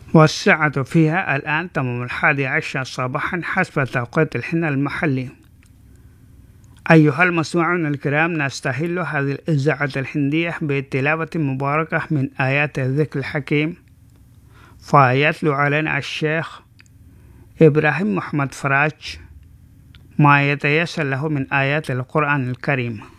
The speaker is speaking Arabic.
والساعة فيها الآن تمام 11 صباحا حسب توقيت الحين المحلي. أيها المستمعون الكرام، نستهل هذه الإذاعة الهندية بتلاوة مباركة من آيات الذكر الحكيم، فيتلو علينا الشيخ إبراهيم محمد فراج ما يتيسر له من آيات القرآن الكريم.